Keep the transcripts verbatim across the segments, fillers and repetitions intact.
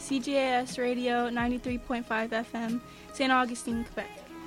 C J A S Radio ninety-three point five F M, Saint Augustine, Quebec.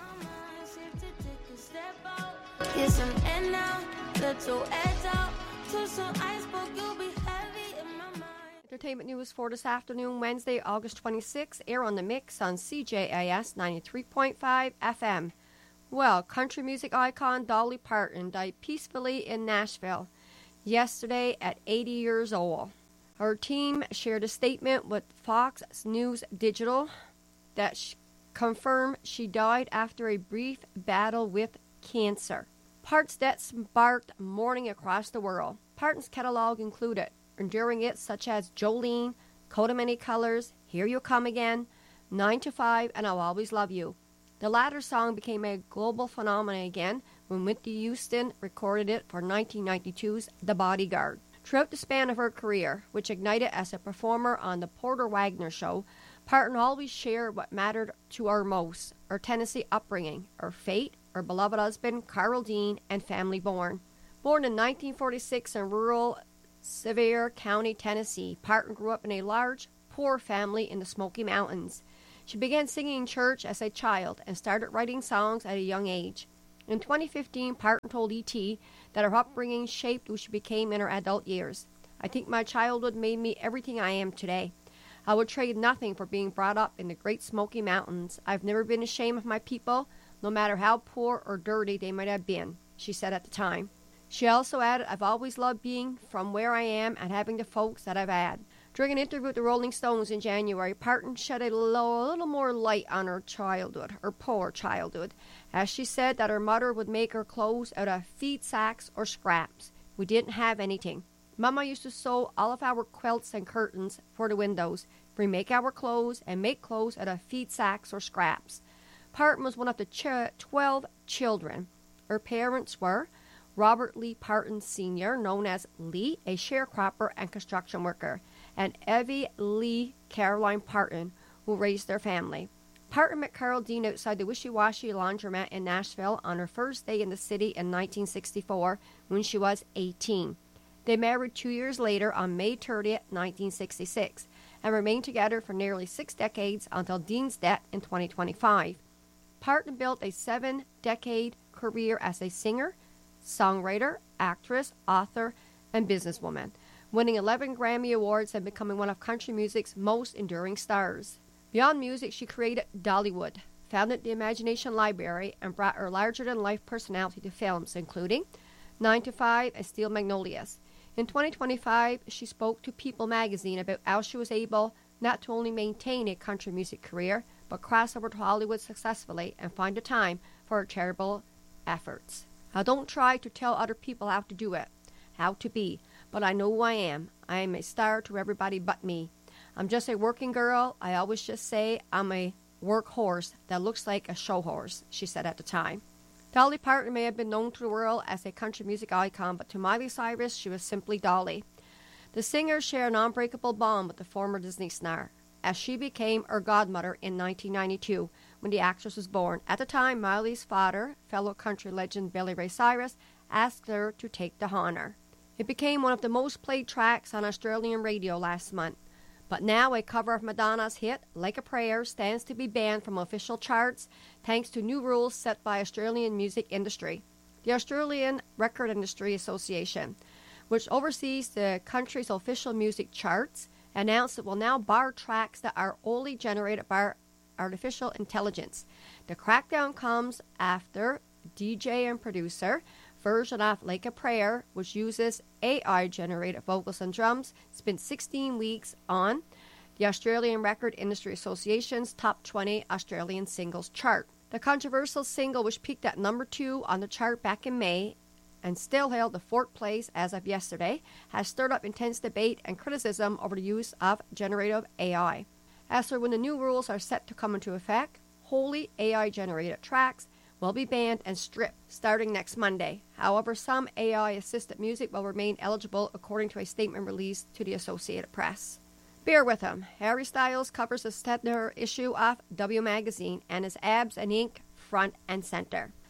Entertainment news for this afternoon, Wednesday, August twenty-sixth, air on the mix on C J A S ninety-three point five F M. Well, country music icon Dolly Parton died peacefully in Nashville yesterday at eighty years old. Her team shared a statement with Fox News Digital that sh- confirmed she died after a brief battle with cancer. Parton's death sparked mourning across the world. Parton's catalog included enduring hits such as Jolene, Coat of Many Colors, Here You Come Again, nine to five, and I'll Always Love You. The latter song became a global phenomenon again when Whitney Houston recorded it for nineteen ninety-two's The Bodyguard. Throughout the span of her career, which ignited as a performer on The Porter Wagoner Show, Parton always shared what mattered to her most, her Tennessee upbringing, her fate, her beloved husband, Carl Dean, and family born. Born in nineteen forty-six in rural Sevier County, Tennessee, Parton grew up in a large, poor family in the Smoky Mountains. She began singing in church as a child and started writing songs at a young age. In twenty fifteen, Parton told E T that her upbringing shaped who she became in her adult years. I think my childhood made me everything I am today. I would trade nothing for being brought up in the Great Smoky Mountains. I've never been ashamed of my people, no matter how poor or dirty they might have been, she said at the time. She also added, I've always loved being from where I am and having the folks that I've had. During an interview with the Rolling Stones in January, Parton shed a little, a little more light on her childhood, her poor childhood, as she said that her mother would make her clothes out of feed sacks or scraps. We didn't have anything. Mama used to sew all of our quilts and curtains for the windows. We make our clothes and make clothes out of feed sacks or scraps. Parton was one of the ch- twelve children. Her parents were Robert Lee Parton Senior, known as Lee, a sharecropper and construction worker, and Evie Lee Caroline Parton, who raised their family. Parton met Carl Dean outside the Wishy Washy Laundromat in Nashville on her first day in the city in nineteen sixty-four when she was eighteen. They married two years later on May thirtieth, nineteen sixty-six, and remained together for nearly six decades until Dean's death in twenty twenty-five. Parton built a seven-decade career as a singer, songwriter, actress, author, and businesswoman, winning eleven Grammy Awards and becoming one of country music's most enduring stars. Beyond music, she created Dollywood, founded the Imagination Library, and brought her larger-than-life personality to films, including nine to five and Steel Magnolias. In twenty twenty-five, she spoke to People magazine about how she was able not to only maintain a country music career, but cross over to Hollywood successfully and find the time for her charitable efforts. I don't try to tell other people how to do it, how to be, but I know who I am. I am a star to everybody but me. I'm just a working girl. I always just say I'm a work horse that looks like a show horse, she said at the time. Dolly Parton may have been known to the world as a country music icon, but to Miley Cyrus, she was simply Dolly. The singer shared an unbreakable bond with the former Disney star, as she became her godmother in nineteen ninety-two when the actress was born. At the time, Miley's father, fellow country legend Billy Ray Cyrus, asked her to take the honor. It became one of the most played tracks on Australian radio last month. But now a cover of Madonna's hit, Like a Prayer, stands to be banned from official charts thanks to new rules set by Australian music industry. The Australian Record Industry Association, which oversees the country's official music charts, announced it will now bar tracks that are only generated by artificial intelligence. The crackdown comes after D J and producer version of Like a Prayer, which uses A I-generated vocals and drums, spent sixteen weeks on the Australian Record Industry Association's Top twenty Australian Singles chart. The controversial single, which peaked at number two on the chart back in May and still held the fourth place as of yesterday, has stirred up intense debate and criticism over the use of generative A I. As for when the new rules are set to come into effect, wholly A I-generated tracks will be banned and stripped starting next Monday. However, some A I-assisted music will remain eligible according to a statement released to the Associated Press. Bear with him. Harry Styles covers a center issue of W Magazine and his abs and ink front and center.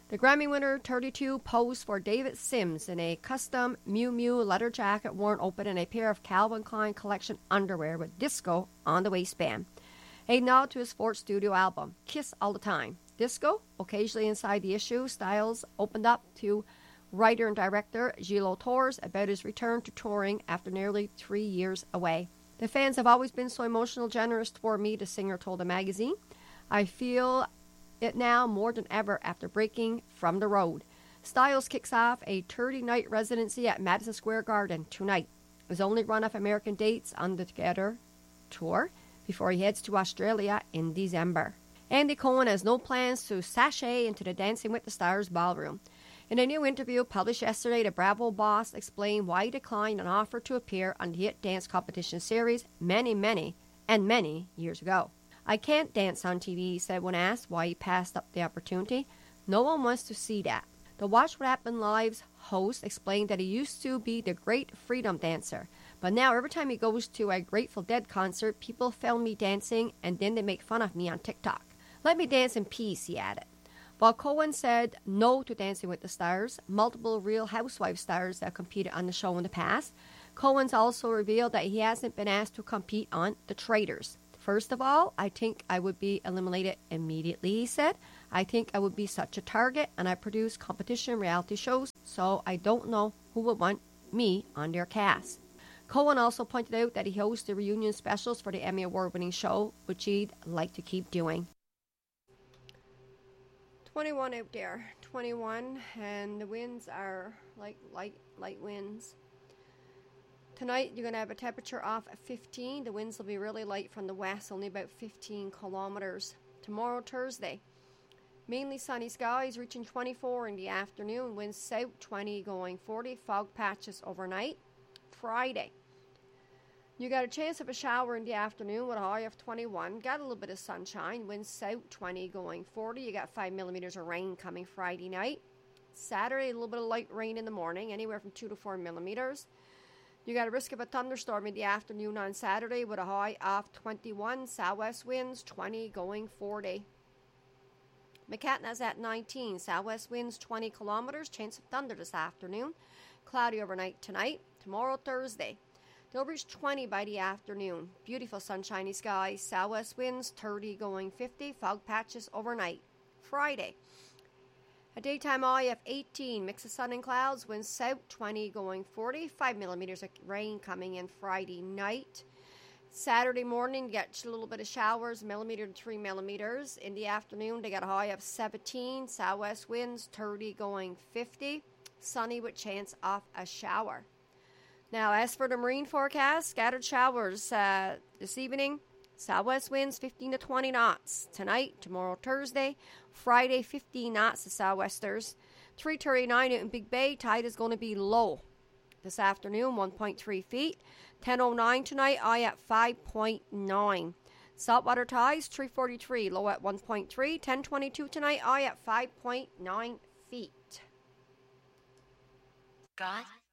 The Grammy winner, thirty-two, posed for David Sims in a custom Miu Miu leather jacket worn open in a pair of Calvin Klein collection underwear with disco on the waistband. A nod to his fourth studio album, Kiss All the Time. Disco, occasionally inside the issue, Styles opened up to writer and director Gilles Torres about his return to touring after nearly three years away. The fans have always been so emotional, generous toward me, the singer told the magazine. I feel it now more than ever after breaking from the road. Styles kicks off a thirty-night residency at Madison Square Garden tonight. His only run of American dates on the Together tour before he heads to Australia in December. Andy Cohen has no plans to sashay into the Dancing with the Stars ballroom. In a new interview published yesterday, the Bravo boss explained why he declined an offer to appear on the hit dance competition series many, many, and many years ago. I can't dance on T V, he said when asked why he passed up the opportunity. No one wants to see that. The Watch What Happened Live's host explained that he used to be the great freedom dancer, but now every time he goes to a Grateful Dead concert, people film me dancing and then they make fun of me on TikTok. Let me dance in peace, he added. While Cohen said no to Dancing with the Stars, multiple Real Housewives stars that competed on the show in the past, Cohen's also revealed that he hasn't been asked to compete on The Traitors. First of all, I think I would be eliminated immediately, he said. I think I would be such a target, and I produce competition reality shows, so I don't know who would want me on their cast. Cohen also pointed out that he hosts the reunion specials for the Emmy Award-winning show, which he'd like to keep doing. twenty-one out there, twenty-one, and the winds are like light, light winds. Tonight, you're going to have a temperature off at fifteen. The winds will be really light from the west, only about fifteen kilometers. Tomorrow, Thursday, mainly sunny skies, reaching twenty-four in the afternoon. Winds south twenty, going forty. Fog patches overnight. Friday, you got a chance of a shower in the afternoon with a high of twenty-one. Got a little bit of sunshine. Winds south twenty, going forty. You got five millimeters of rain coming Friday night. Saturday, a little bit of light rain in the morning, anywhere from two to four millimeters. You got a risk of a thunderstorm in the afternoon on Saturday with a high of twenty-one. Southwest winds twenty, going forty. McCatna's at nineteen. Southwest winds twenty kilometers. Chance of thunder this afternoon. Cloudy overnight tonight. Tomorrow, Thursday, they'll reach twenty by the afternoon. Beautiful sunshiny skies. Southwest winds thirty, going fifty. Fog patches overnight. Friday, a daytime high of eighteen, mix of sun and clouds, winds south twenty, going forty, five millimeters of rain coming in Friday night. Saturday morning, you get a little bit of showers, millimeter to three millimeters. In the afternoon, they got a high of seventeen, southwest winds thirty, going fifty, sunny with chance of a shower. Now, as for the marine forecast, scattered showers uh, this evening. Southwest winds fifteen to twenty knots. Tonight, tomorrow, Thursday, Friday, fifteen knots to southwesters. three thirty-nine out in Big Bay. Tide is going to be low. This afternoon, one point three feet. ten oh nine tonight, high at five point nine. Saltwater tides, three forty-three, low at one point three. ten twenty-two tonight, high at five point nine feet. God